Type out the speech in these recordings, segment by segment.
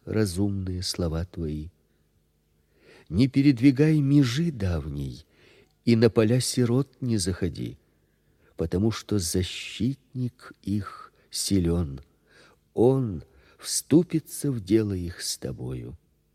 разумные слова твои. Не передвигай межи давней, и на поля сирот не заходи, потому что защитник их силен, он вступится в дело их с тобою.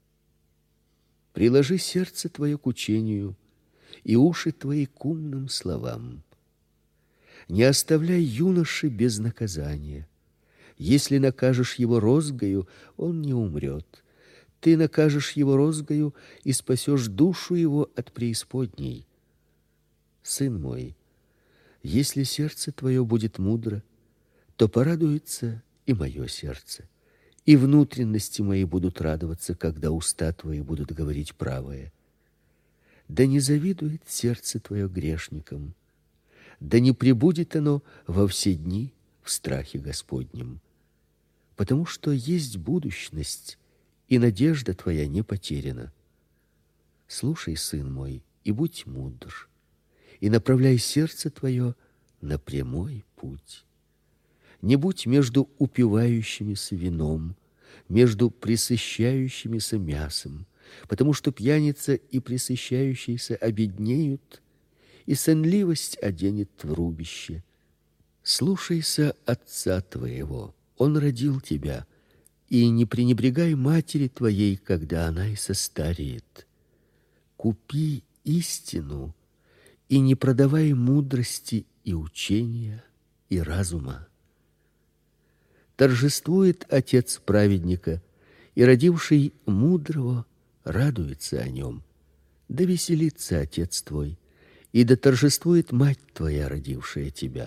Приложи сердце твое к учению и уши твои к умным словам. Не оставляй юноши без наказания. Если накажешь его розгою, он не умрет. Ты накажешь его розгою и спасешь душу его от преисподней. Сын мой, если сердце твое будет мудро, то порадуется и мое сердце, и внутренности мои будут радоваться, когда уста твои будут говорить правое. Да не завидует сердце твое грешникам, да не пребудет оно во все дни в страхе Господнем, потому что есть будущность, и надежда твоя не потеряна. Слушай, сын мой, и будь мудр, и направляй сердце твое на прямой путь. Не будь между упивающимися вином, между пресыщающимися мясом, потому что пьяница и пресыщающийся обеднеют, и сонливость оденет в рубище. Слушайся отца твоего, он родил тебя, и не пренебрегай матери твоей, когда она и состареет. Купи истину и не продавай мудрости и учения и разума. Торжествует отец праведника, и родивший мудрого радуется о нем. Да веселится отец твой, и да торжествует мать твоя, родившая тебя.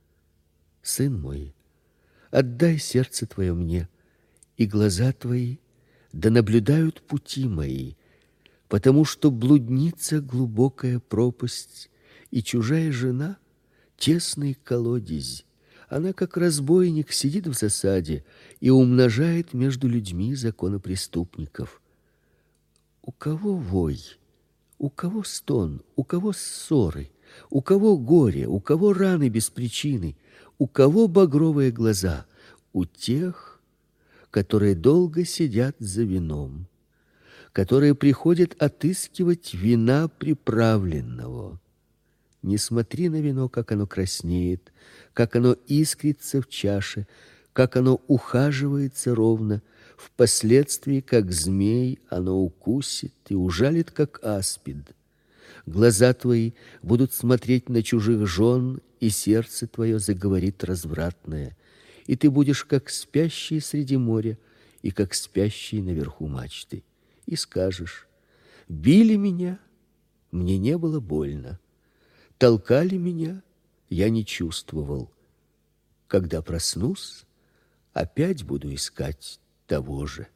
Сын мой, отдай сердце твое мне, и глаза твои да наблюдают пути мои, потому что блудница глубокая пропасть, и чужая жена тесный колодезь. Она, как разбойник, сидит в засаде и умножает между людьми законопреступников. У кого вой, у кого стон, у кого ссоры, у кого горе, у кого раны без причины, у кого багровые глаза? У тех, которые долго сидят за вином, которые приходят отыскивать вина приправленного. Не смотри на вино, как оно краснеет, как оно искрится в чаше, как оно ухаживается ровно. Впоследствии, как змей, оно укусит и ужалит, как аспид. Глаза твои будут смотреть на чужих жен, и сердце твое заговорит развратное. И ты будешь, как спящий среди моря, и как спящий наверху мачты. И скажешь: били меня, мне не было больно. Толкали меня, я не чувствовал. Когда проснусь, опять буду искать того же.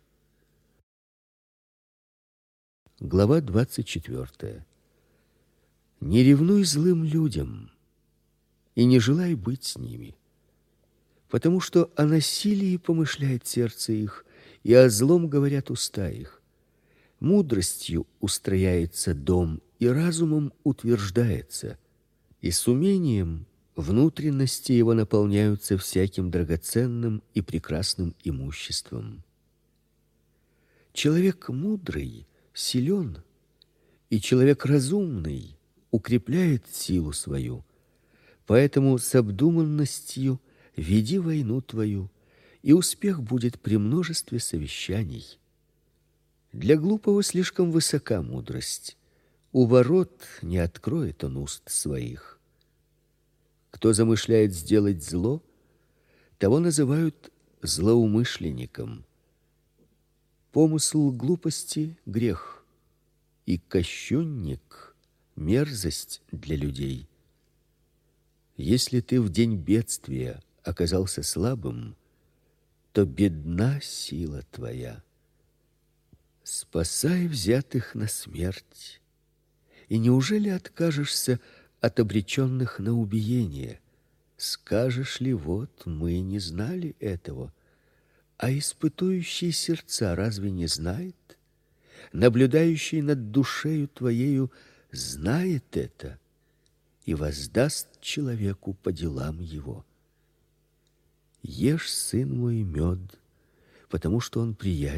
Глава 24. Не ревнуй злым людям и не желай быть с ними, потому что о насилии помышляет сердце их, и о злом говорят уста их. Мудростью устрояется дом, и разумом утверждается, и с умением внутренности его наполняются всяким драгоценным и прекрасным имуществом. Человек мудрый силен, и человек разумный укрепляет силу свою. Поэтому с обдуманностью веди войну твою, и успех будет при множестве совещаний. Для глупого слишком высока мудрость. У ворот не откроет он уст своих. Кто замышляет сделать зло, того называют злоумышленником. Помысл глупости — грех, и кощунник — мерзость для людей. Если ты в день бедствия оказался слабым, то бедна сила твоя. Спасай взятых на смерть. И неужели откажешься от обреченных на убиение? Скажешь ли: вот мы не знали этого? А испытующий сердца разве не знает? Наблюдающий над душею твоею знает это и воздаст человеку по делам его. Ешь, сын мой, мед, потому что он приятен